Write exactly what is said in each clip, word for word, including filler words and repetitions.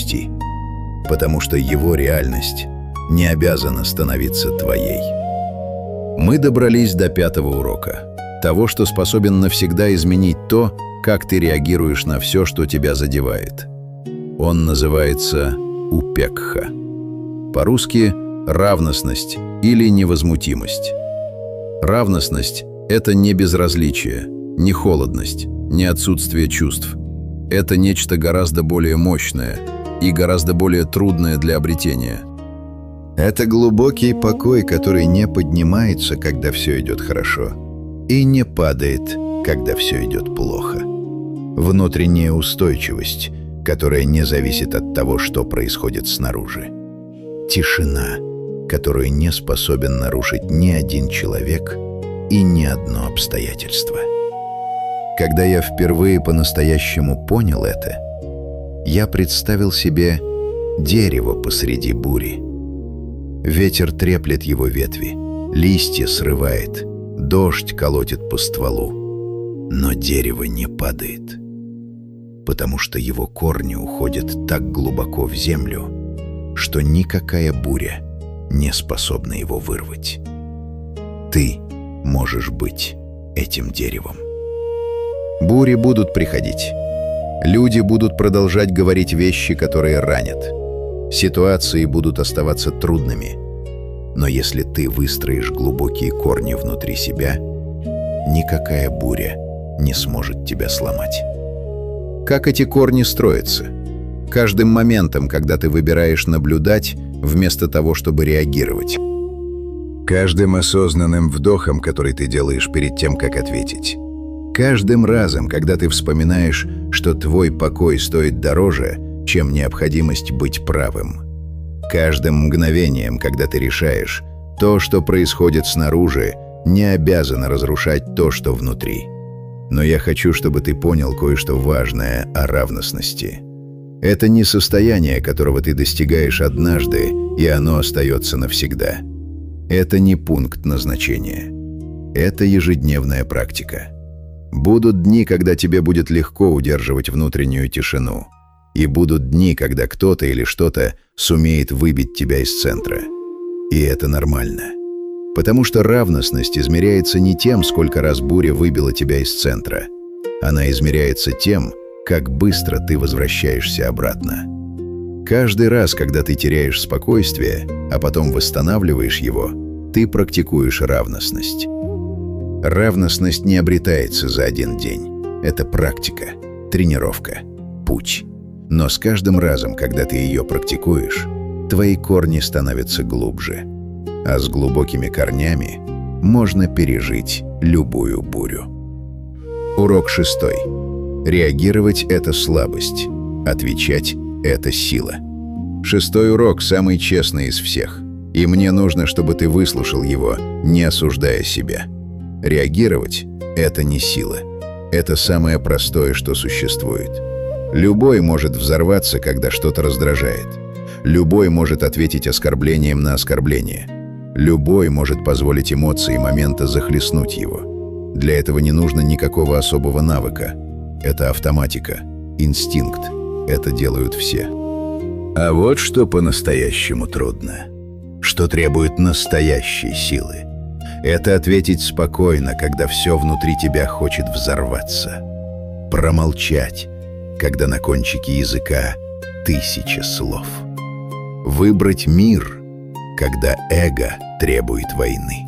отпусти, потому что его реальность не обязана становиться твоей. Мы добрались до пятого урока, того, что способен навсегда изменить то, как ты реагируешь на все, что тебя задевает. Он называется упекха. По-русски равностность или невозмутимость. Равностность – это не безразличие, не холодность, не отсутствие чувств. Это нечто гораздо более мощное и гораздо более трудное для обретения. Это глубокий покой, который не поднимается, когда все идет хорошо, и не падает, когда все идет плохо. Внутренняя устойчивость, которая не зависит от того, что происходит снаружи. Тишина, которую не способен нарушить ни один человек и ни одно обстоятельство. Когда я впервые по-настоящему понял это, я представил себе дерево посреди бури. Ветер треплет его ветви, листья срывает, дождь колотит по стволу. Но дерево не падает, потому что его корни уходят так глубоко в землю, что никакая буря не способна его вырвать. Ты можешь быть этим деревом. Бури будут приходить. Люди будут продолжать говорить вещи, которые ранят. Ситуации будут оставаться трудными. Но если ты выстроишь глубокие корни внутри себя, никакая буря не сможет тебя сломать. Как эти корни строятся? Каждым моментом, когда ты выбираешь наблюдать, вместо того, чтобы реагировать. Каждым осознанным вдохом, который ты делаешь перед тем, как ответить. Каждым разом, когда ты вспоминаешь, что твой покой стоит дороже, чем необходимость быть правым. Каждым мгновением, когда ты решаешь, то, что происходит снаружи, не обязано разрушать то, что внутри. Но я хочу, чтобы ты понял кое-что важное о равностности. Это не состояние, которого ты достигаешь однажды, и оно остается навсегда. Это не пункт назначения. Это ежедневная практика. Будут дни, когда тебе будет легко удерживать внутреннюю тишину. И будут дни, когда кто-то или что-то сумеет выбить тебя из центра. И это нормально. Потому что равностность измеряется не тем, сколько раз буря выбила тебя из центра. Она измеряется тем, как быстро ты возвращаешься обратно. Каждый раз, когда ты теряешь спокойствие, а потом восстанавливаешь его, ты практикуешь равностность. Равностность не обретается за один день. Это практика, тренировка, путь. Но с каждым разом, когда ты ее практикуешь, твои корни становятся глубже. А с глубокими корнями можно пережить любую бурю. Урок шестой. Реагировать – это слабость. Отвечать – это сила. Шестой урок самый честный из всех. И мне нужно, чтобы ты выслушал его, не осуждая себя. Реагировать – это не сила. Это самое простое, что существует. Любой может взорваться, когда что-то раздражает. Любой может ответить оскорблением на оскорбление. Любой может позволить эмоции момента захлестнуть его. Для этого не нужно никакого особого навыка. Это автоматика, инстинкт. Это делают все. А вот что по-настоящему трудно. Что требует настоящей силы. Это ответить спокойно, когда все внутри тебя хочет взорваться. Промолчать, когда на кончике языка тысяча слов. Выбрать мир, когда эго требует войны.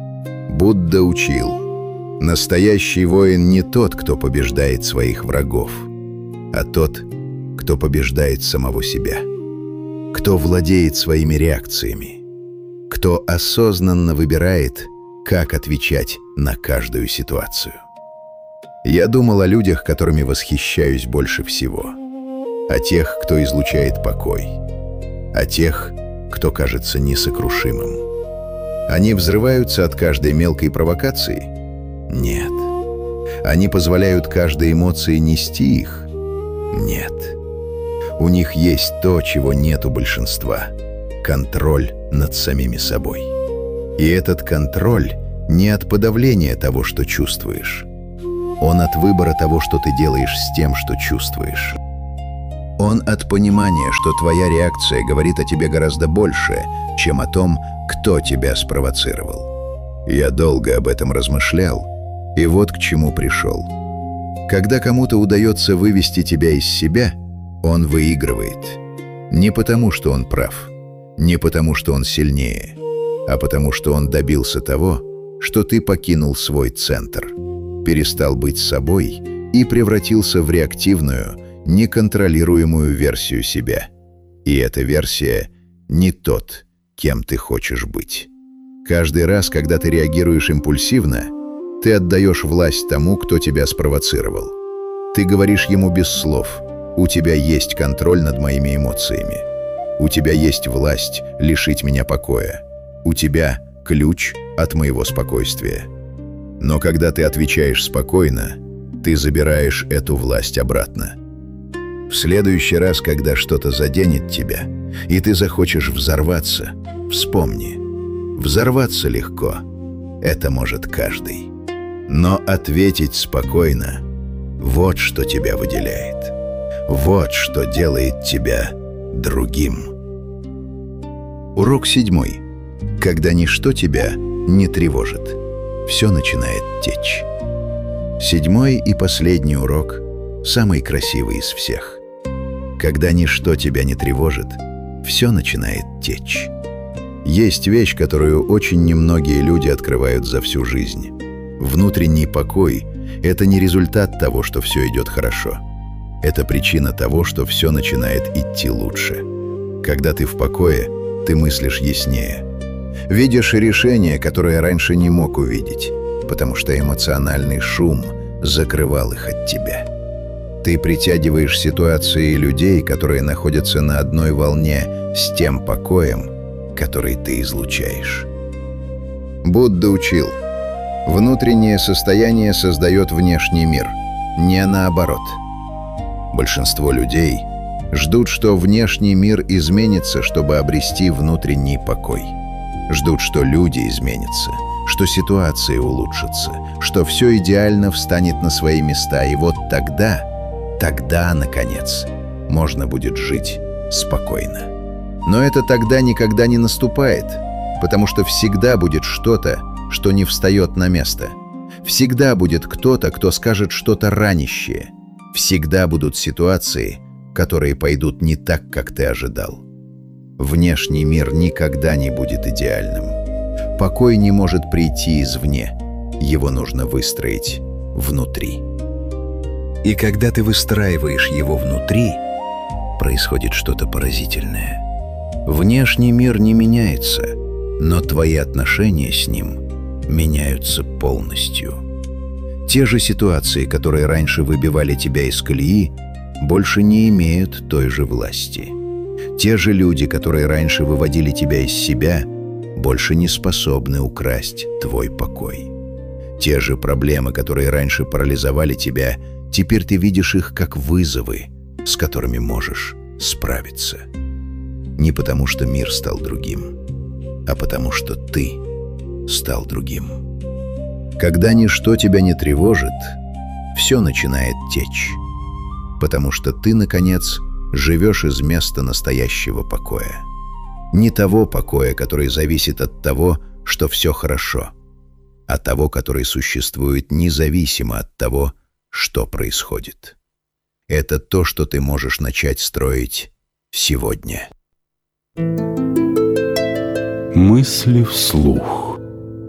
Будда учил: настоящий воин не тот, кто побеждает своих врагов, а тот, кто побеждает самого себя, кто владеет своими реакциями, кто осознанно выбирает, как отвечать на каждую ситуацию. Я думал о людях, которыми восхищаюсь больше всего, о тех, кто излучает покой, о тех, кто кажется несокрушимым. Они взрываются от каждой мелкой провокации? Нет. Они позволяют каждой эмоции нести их? Нет. У них есть то, чего нет у большинства – контроль над самими собой. И этот контроль не от подавления того, что чувствуешь. Он от выбора того, что ты делаешь с тем, что чувствуешь. Он от понимания, что твоя реакция говорит о тебе гораздо больше, чем о том, кто тебя спровоцировал. Я долго об этом размышлял, и вот к чему пришел. Когда кому-то удается вывести тебя из себя, он выигрывает. Не потому, что он прав, не потому, что он сильнее, а потому, что он добился того, что ты покинул свой центр, перестал быть собой и превратился в реактивную, неконтролируемую версию себя. И эта версия не тот, кем ты хочешь быть. Каждый раз, когда ты реагируешь импульсивно, ты отдаешь власть тому, кто тебя спровоцировал. Ты говоришь ему без слов: «У тебя есть контроль над моими эмоциями. У тебя есть власть лишить меня покоя. У тебя ключ от моего спокойствия». Но когда ты отвечаешь спокойно, ты забираешь эту власть обратно. В следующий раз, когда что-то заденет тебя, и ты захочешь взорваться, вспомни: взорваться легко. Это может каждый. Но ответить спокойно — вот что тебя выделяет. Вот что делает тебя другим. Урок седьмой. Когда ничто тебя не тревожит, все начинает течь. Седьмой и последний урок самый красивый из всех. Когда ничто тебя не тревожит, все начинает течь. Есть вещь, которую очень немногие люди открывают за всю жизнь. Внутренний покой — это не результат того, что все идет хорошо. Это причина того, что все начинает идти лучше. Когда ты в покое, ты мыслишь яснее. Видишь решение, которое раньше не мог увидеть, потому что эмоциональный шум закрывал их от тебя. Ты притягиваешь ситуации и людей, которые находятся на одной волне с тем покоем, который ты излучаешь. Будда учил: внутреннее состояние создает внешний мир, не наоборот. Большинство людей ждут, что внешний мир изменится, чтобы обрести внутренний покой. Ждут, что люди изменятся, что ситуации улучшатся, что все идеально встанет на свои места, и вот тогда, тогда, наконец, можно будет жить спокойно. Но это тогда никогда не наступает, потому что всегда будет что-то, что не встает на место. Всегда будет кто-то, кто скажет что-то ранящее. Всегда будут ситуации, которые пойдут не так, как ты ожидал. Внешний мир никогда не будет идеальным. Покой не может прийти извне. Его нужно выстроить внутри. И когда ты выстраиваешь его внутри, происходит что-то поразительное. Внешний мир не меняется, но твои отношения с ним меняются полностью. Те же ситуации, которые раньше выбивали тебя из колеи, больше не имеют той же власти. Те же люди, которые раньше выводили тебя из себя, больше не способны украсть твой покой. Те же проблемы, которые раньше парализовали тебя, теперь ты видишь их как вызовы, с которыми можешь справиться. Не потому, что мир стал другим, а потому, что ты стал другим. Когда ничто тебя не тревожит, все начинает течь, потому что ты, наконец, живешь из места настоящего покоя. Не того покоя, который зависит от того, что все хорошо, а того, который существует независимо от того, что происходит. Это то, что ты можешь начать строить сегодня. Мысли вслух.